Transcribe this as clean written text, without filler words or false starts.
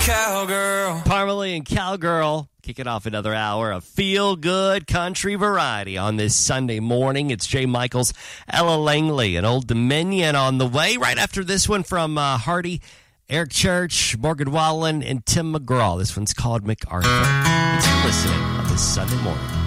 Cowgirl. Parmalee and Cowgirl kicking off another hour of feel-good country variety on this Sunday morning. It's Jay Michaels, Ella Langley, and Old Dominion on the way. Right after this one from Hardy, Eric Church, Morgan Wallen, and Tim McGraw. This one's called MacArthur. Thanks for listening on this Sunday morning.